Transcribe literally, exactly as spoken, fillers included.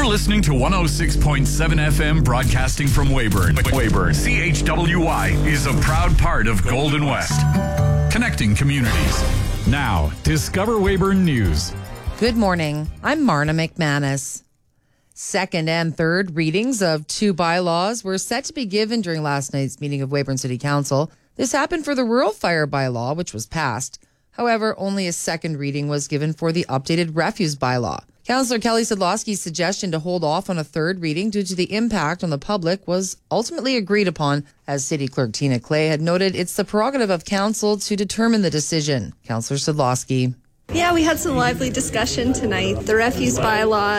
You're listening to one oh six point seven F M, broadcasting from Weyburn. Weyburn. C H W Y is a proud part of Golden West. Connecting communities. Now, Discover Weyburn News. Good morning. I'm Marna McManus. Second and third readings of two bylaws were set to be given during last night's meeting of Weyburn City Council. This happened for the rural fire bylaw, which was passed. However, only a second reading was given for the updated refuse bylaw. Councillor Kelly Sedlowski's suggestion to hold off on a third reading due to the impact on the public was ultimately agreed upon. As City Clerk Tina Clay had noted, it's the prerogative of Council to determine the decision. Councillor Sedlowski. Yeah, we had some lively discussion tonight. The refuse bylaw